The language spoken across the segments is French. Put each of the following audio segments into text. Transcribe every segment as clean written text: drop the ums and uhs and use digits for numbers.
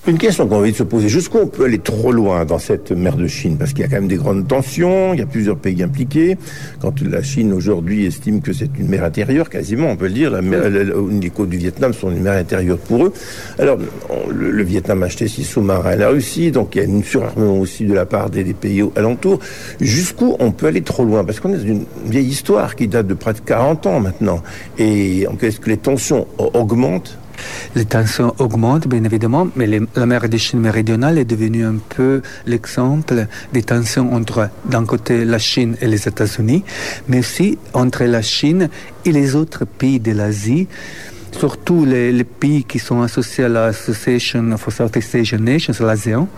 Une question qu'on a envie de se poser, jusqu'où on peut aller trop loin dans cette mer de Chine? Parce qu'il y a quand même des grandes tensions, il y a plusieurs pays impliqués. Quand la Chine aujourd'hui estime que c'est une mer intérieure, quasiment, on peut le dire, les côtes du Vietnam sont une mer intérieure pour eux. Alors, le Vietnam a acheté 6 sous-marins à la Russie, donc il y a une surarmement aussi de la part des pays alentours. Jusqu'où on peut aller trop loin? Parce qu'on est dans une vieille histoire qui date de près de 40 ans maintenant. Et est-ce que les tensions augmentent? Les tensions augmentent, bien évidemment, mais la mer de Chine méridionale est devenue un peu l'exemple des tensions entre, d'un côté, la Chine et les États-Unis, mais aussi entre la Chine et les autres pays de l'Asie, surtout les pays qui sont associés à l'Association for Southeast Asian Nations, l'ASEAN.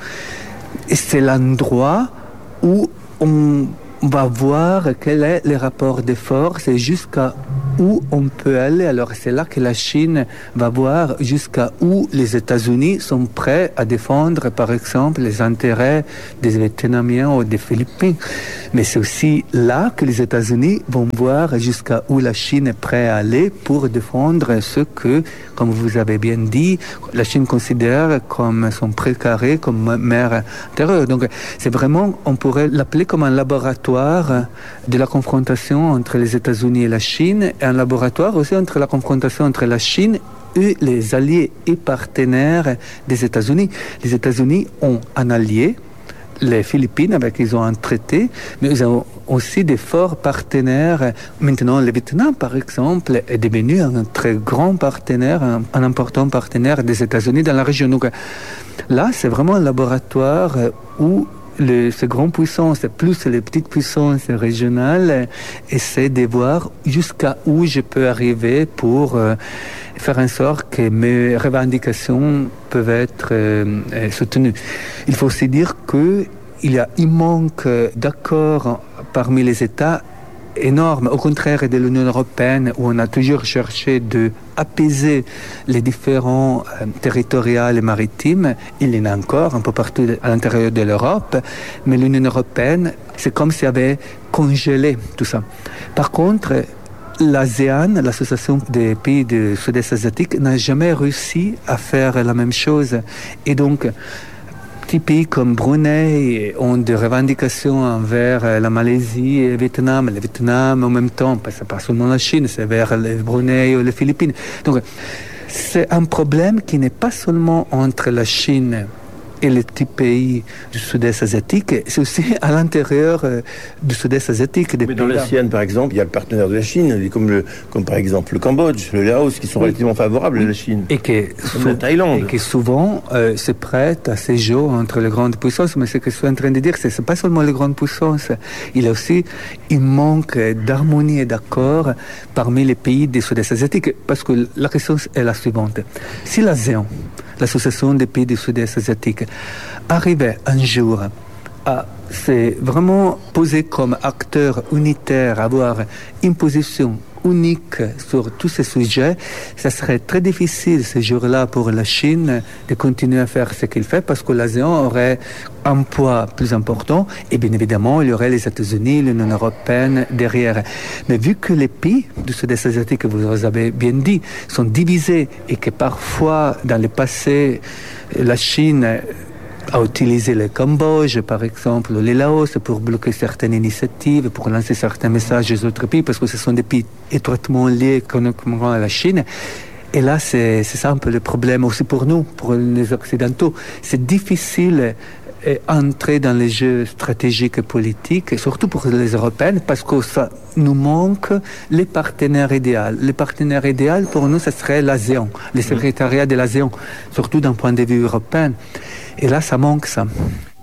Et c'est l'endroit où on va voir quel est le rapport de force et jusqu'à où on peut aller. Alors c'est là que la Chine va voir jusqu'à où les États-Unis sont prêts à défendre, par exemple, les intérêts des Vietnamiens ou des Philippines. Mais c'est aussi là que les États-Unis vont voir jusqu'à où la Chine est prête à aller pour défendre ce que, comme vous avez bien dit, la Chine considère comme son précaré, comme mer intérieure. Donc c'est vraiment, on pourrait l'appeler comme un laboratoire de la confrontation entre les États-Unis et la Chine, et un laboratoire aussi entre la confrontation entre la Chine et les alliés et partenaires des États-Unis. Les États-Unis ont un allié, les Philippines, avec qui ils ont un traité, mais ils ont aussi des forts partenaires. Maintenant, le Vietnam, par exemple, est devenu un très grand partenaire, un important partenaire des États-Unis dans la région. Donc là, c'est vraiment un laboratoire où ces grandes puissances, plus les petites puissances régionales, essaient de voir jusqu'à où je peux arriver pour faire en sorte que mes revendications peuvent être soutenues. Il faut aussi dire qu'il y a un manque d'accord parmi les États énorme, au contraire de l'Union européenne où on a toujours cherché d'apaiser les différends territoriaux et maritimes. Il y en a encore un peu partout à l'intérieur de l'Europe, mais l'Union européenne, c'est comme si elle avait congelé tout ça. Par contre, l'ASEAN, l'association des pays du Sud-Est asiatique, n'a jamais réussi à faire la même chose. Et donc, petits pays comme Brunei ont des revendications envers la Malaisie et le Vietnam. Le Vietnam, en même temps, c'est pas seulement la Chine, c'est vers le Brunei ou les Philippines. Donc, c'est un problème qui n'est pas seulement entre la Chine et les petits pays du Sud-Est asiatique, c'est aussi à l'intérieur du Sud-Est asiatique. Mais dans l'ASEAN, par exemple, il y a le partenaire de la Chine, comme par exemple le Cambodge, le Laos, qui sont relativement favorables à la Chine. Et la Thaïlande. Et qui souvent se prêtent à ces jeux entre les grandes puissances. Mais ce que je suis en train de dire, c'est que ce n'est pas seulement les grandes puissances. Il y a aussi un manque d'harmonie et d'accord parmi les pays du Sud-Est asiatique. Parce que la question est la suivante. Si l'ASEAN, l'association des pays du Sud-Est asiatique, arrivait un jour à se vraiment poser comme acteur unitaire, avoir une position unique sur tous ces sujets, ça serait très difficile ce jour-là pour la Chine de continuer à faire ce qu'il fait parce que l'ASEAN aurait un poids plus important et bien évidemment il y aurait les États-Unis, l'Union européenne derrière. Mais vu que les pays du Sud-Est asiatique, vous avez bien dit, sont divisés et que parfois dans le passé la Chine a utilisé le Cambodge, par exemple, le Laos, pour bloquer certaines initiatives, pour lancer certains messages aux autres pays, parce que ce sont des pays étroitement liés économiquement à la Chine. Et là, c'est ça un peu le problème aussi pour nous, pour les Occidentaux. C'est difficile entrer dans les jeux stratégiques et politiques, et surtout pour les Européennes, parce que ça nous manque les partenaires idéaux. Les partenaires idéaux, pour nous, ce serait l'ASEAN, le secrétariat de l'ASEAN, surtout d'un point de vue européen. Et là, ça manque ça.